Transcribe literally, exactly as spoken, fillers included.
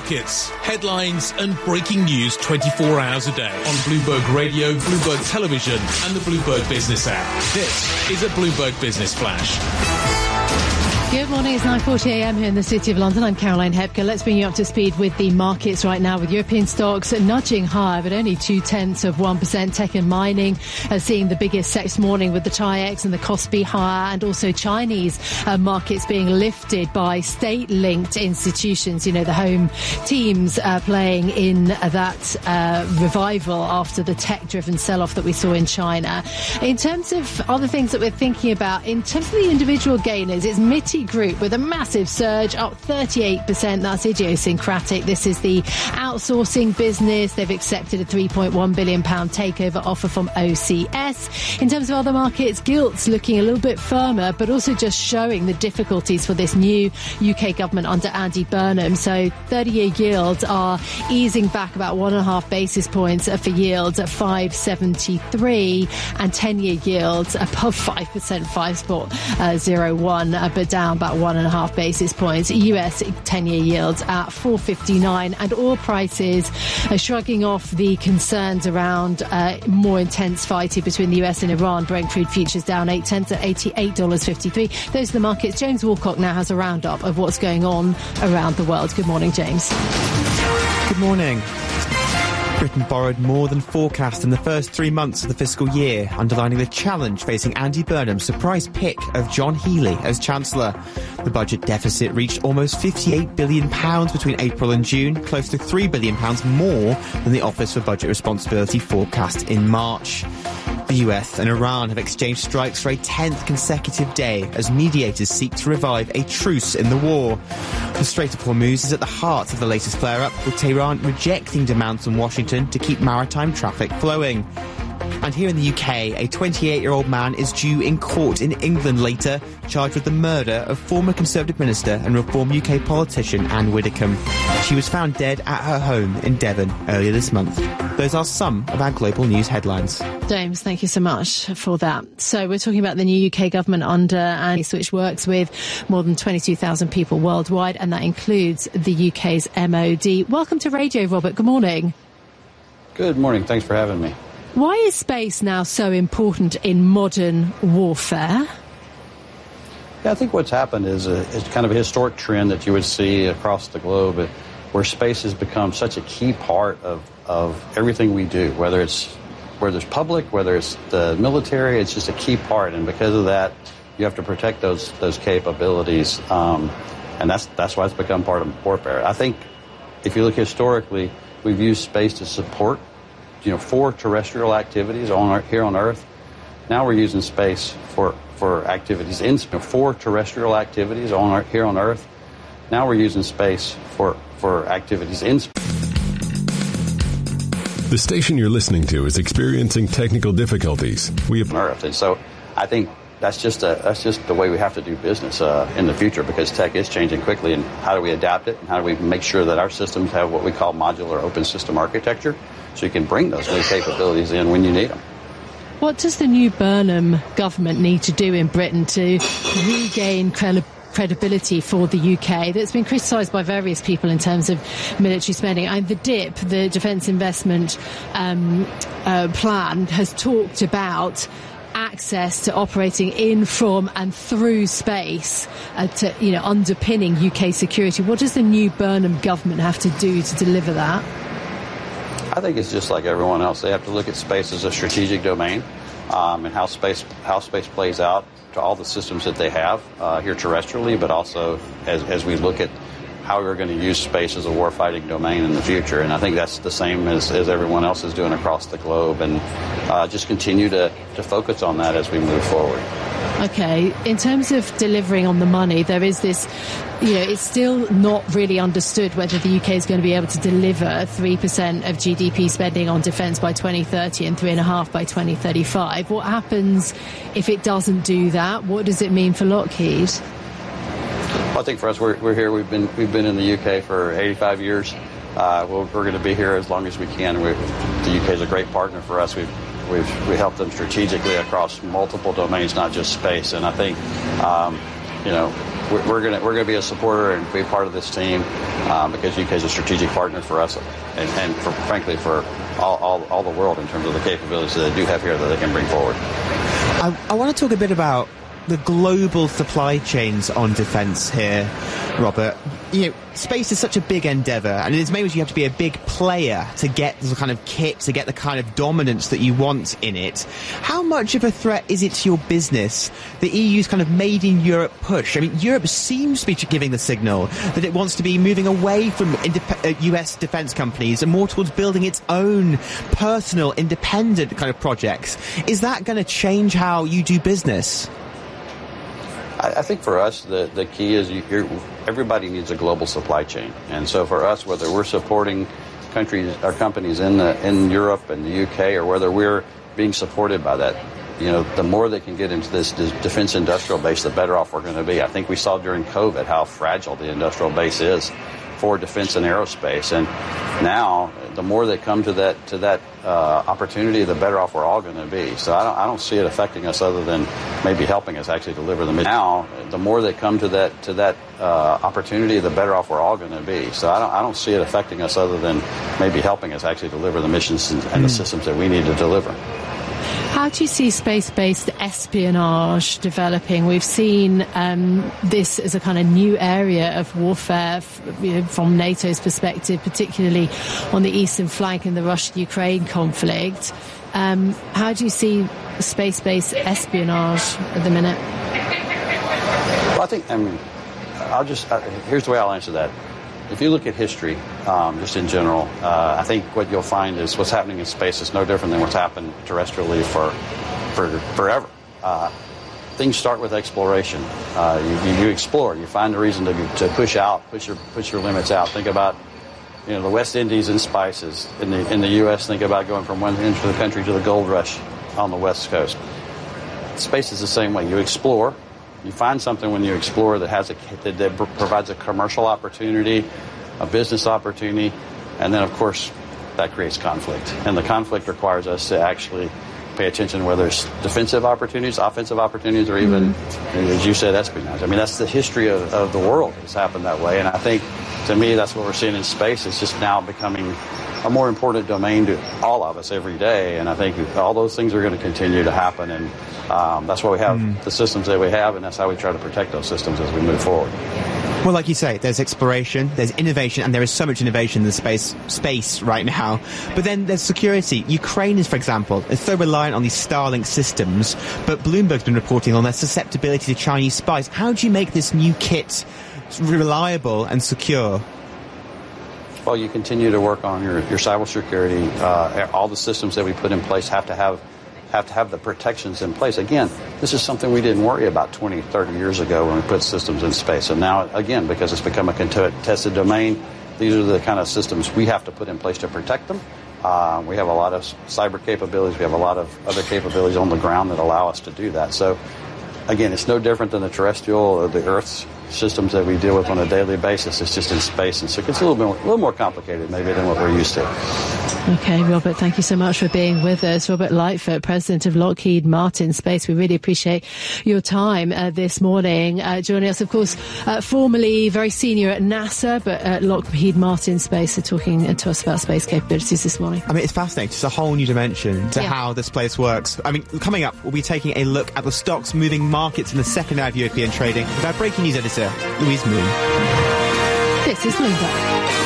markets, headlines and breaking news twenty-four hours a day on Bloomberg Radio, Bloomberg Television and the Bloomberg Business app. This is a Bloomberg Business Flash. Good morning, it's nine forty a m here in the City of London. I'm Caroline Hepker. Let's bring you up to speed with the markets right now, with European stocks nudging higher, but only two-tenths of one percent. Tech and mining are seeing the biggest sets this morning, with the TAIEX and the Kospi higher, and also Chinese uh, markets being lifted by state-linked institutions. You know, the home teams uh, playing in that uh, revival after the tech-driven sell-off that we saw in China. In terms of other things that we're thinking about, in terms of the individual gainers, it's Mitti Group with a massive surge, up thirty-eight percent. That's idiosyncratic. This is the outsourcing business. They've accepted a three point one billion pounds takeover offer from O C S. In terms of other markets, gilts looking a little bit firmer, but also just showing the difficulties for this new U K government under Andy Burnham. So thirty-year yields are easing back about one and a half basis points for yields at five seventy-three, and ten-year yields above five percent, five spot zero one, uh, but down about one and a half basis points. U S ten-year yields at four fifty-nine, and oil prices are shrugging off the concerns around uh, more intense fighting between the U S and Iran. Brent crude futures down eight tenths at eighty-eight dollars fifty-three. Those are the markets. James Walcock now has a roundup of what's going on around the world. Good morning, James. Good morning. Britain borrowed more than forecast in the first three months of the fiscal year, underlining the challenge facing Andy Burnham's surprise pick of John Healey as Chancellor. The budget deficit reached almost fifty-eight billion pounds between April and June, close to three billion pounds more than the Office for Budget Responsibility forecast in March. The U S and Iran have exchanged strikes for a tenth consecutive day as mediators seek to revive a truce in the war. The Strait of Hormuz is at the heart of the latest flare-up, with Tehran rejecting demands from Washington to keep maritime traffic flowing. And here in the U K, a twenty-eight-year-old man is due in court in England later, charged with the murder of former Conservative Minister and Reform U K politician Anne Widdecombe. She was found dead at her home in Devon earlier this month. Those are some of our global news headlines. James, thank you so much for that. So we're talking about the new U K government under Andy, which works with more than twenty-two thousand people worldwide, and that includes the U K's M O D. Welcome to Radio, Robert. Good morning. Good morning. Thanks for having me. Why is space now so important in modern warfare? Yeah, I think what's happened is, a, is kind of a historic trend that you would see across the globe, where space has become such a key part of, of everything we do, whether it's whether it's public, whether it's the military. It's just a key part, and because of that, you have to protect those those capabilities, um, and that's that's why it's become part of warfare. I think if you look historically, we've used space to support, you know, for terrestrial activities on our, here on Earth. Now we're using space for for activities in for terrestrial activities on our, here on Earth. Now we're using space for for activities in space. The station you're listening to is experiencing technical difficulties. We have Earth, and so I think that's just a that's just the way we have to do business uh, in the future, because tech is changing quickly. And how do we adapt it? And how do we make sure that our systems have what we call modular open system architecture, so you can bring those new capabilities in when you need them? What does the new Burnham government need to do in Britain to regain credibility? credibility for the U K that's been criticised by various people in terms of military spending? And the D I P, the Defence Investment um, uh, Plan, has talked about access to operating in, from and through space, uh, to, you know, underpinning U K security. What does the new Burnham government have to do to deliver that? I think it's just like everyone else. They have to look at space as a strategic domain, um, and how space how space plays out to all the systems that they have uh, here terrestrially, but also as, as we look at how we're going to use space as a warfighting domain in the future. And I think that's the same as, as everyone else is doing across the globe, and uh, just continue to, to focus on that as we move forward. Okay, in terms of delivering on the money, there is this, you know, it's still not really understood whether the U K is going to be able to deliver three percent of G D P spending on defence by twenty thirty and three point five by twenty thirty-five. What happens if it doesn't do that? What does it mean for Lockheed? Well, I think for us, we're, we're here. We've been we've been in the U K for eighty-five years. Uh, we're we're going to be here as long as we can. We're, the U K is a great partner for us. We've We've we helped them strategically across multiple domains, not just space. And I think, um, you know, we're, we're going we're going to be a supporter and be part of this team um, because U K is a strategic partner for us and, and for, frankly, for all, all, all the world in terms of the capabilities that they do have here that they can bring forward. I, I want to talk a bit about the global supply chains on defence here, Robert. You know, space is such a big endeavour, and in as many ways you have to be a big player to get the kind of kit, to get the kind of dominance that you want in it. How much of a threat is it to your business, the E U's kind of made in Europe push? I mean, Europe seems to be giving the signal that it wants to be moving away from indep- U S defence companies and more towards building its own personal, independent kind of projects. Is that going to change how you do business? I think for us, the, the key is you, you're, everybody needs a global supply chain. And so for us, whether we're supporting countries or companies in the, in Europe and the U K, or whether we're being supported by that, you know, the more they can get into this, this defense industrial base, the better off we're going to be. I think we saw during COVID how fragile the industrial base is for defense and aerospace. And now, the more they come to that to that uh, opportunity, the better off we're all going to be. So I don't, I don't see it affecting us other than maybe helping us actually deliver the mission. Now, the more they come to that to that uh, opportunity, the better off we're all going to be. So I don't, I don't see it affecting us other than maybe helping us actually deliver the missions and, and the systems that we need to deliver. How do you see space-based espionage developing? We've seen um, this as a kind of new area of warfare f- you know, from NATO's perspective, particularly on the eastern flank in the Russia-Ukraine conflict. Um, how do you see space-based espionage at the minute? Well, I think, I mean, I'll just, uh, here's the way I'll answer that. If you look at history, um, just in general, uh, I think what you'll find is what's happening in space is no different than what's happened terrestrially for, for forever. Uh, things start with exploration. Uh, you, you, you explore. You find a reason to, to push out, push your push your limits out. Think about, you know, the West Indies and spices. In the in the U S, think about going from one end of the country to the gold rush on the West Coast. Space is the same way. You explore. You find something when you explore that has a that, that provides a commercial opportunity, a business opportunity, and then of course that creates conflict. And the conflict requires us to actually pay attention whether it's defensive opportunities, offensive opportunities, or even, mm-hmm. as you said, espionage. I mean, that's the history of, of the world. It's happened that way, and I think to me that's what we're seeing in space. It's just now becoming a more important domain to all of us every day, and I think all those things are going to continue to happen, and um, that's why we have mm. the systems that we have, and that's how we try to protect those systems as we move forward. Well, like you say, there's exploration, there's innovation, and there is so much innovation in the space space right now. But then there's security. Ukraine is, for example, is so reliant on these Starlink systems, but Bloomberg's been reporting on their susceptibility to Chinese spies. How do you make this new kit reliable and secure? Well, you continue to work on your, your cybersecurity. Uh, all the systems that we put in place have to have have to have the protections in place. Again, this is something we didn't worry about twenty, thirty years ago when we put systems in space. And now, again, because it's become a contested domain, these are the kind of systems we have to put in place to protect them. Uh, we have a lot of cyber capabilities. We have a lot of other capabilities on the ground that allow us to do that. So, again, it's no different than the terrestrial or the Earth's systems that we deal with on a daily basis. It's just in space, and so it's a little bit, a little more complicated maybe than what we're used to. Okay, Robert, thank you so much for being with us. Robert Lightfoot, President of Lockheed Martin Space. We really appreciate your time uh, this morning. Uh, joining us, of course, uh, formerly very senior at NASA, but at Lockheed Martin Space, are talking to us about space capabilities this morning. I mean, it's fascinating. It's a whole new dimension to yeah. how this place works. I mean, coming up, we'll be taking a look at the stocks moving markets in the second hour of European trading with our breaking news editor, Louise Moon. This is Bloomberg.